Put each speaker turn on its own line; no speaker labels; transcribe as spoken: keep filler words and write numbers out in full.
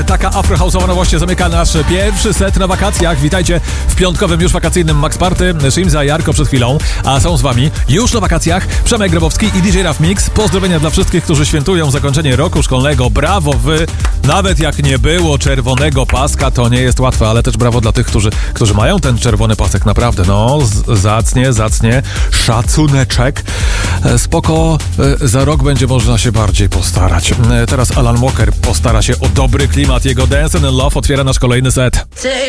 Taka afrohouse'owa nowość zamyka nasz pierwszy set na wakacjach. Witajcie w piątkowym już wakacyjnym Max Party. Szymza, Jarko przed chwilą, a są z wami już na wakacjach Przemek Grabowski i D J Raf Mix. Pozdrowienia dla wszystkich, którzy świętują zakończenie roku szkolnego. Brawo wy! Nawet jak nie było czerwonego paska, to nie jest łatwe, ale też brawo dla tych, którzy, którzy mają ten czerwony pasek. Naprawdę, no, z- zacnie, zacnie. Szacuneczek. E, Spoko, e, za rok będzie można się bardziej postarać. E, Teraz Alan Walker postara się o dobry klimat. Jego Dancing in Love otwiera nasz kolejny set.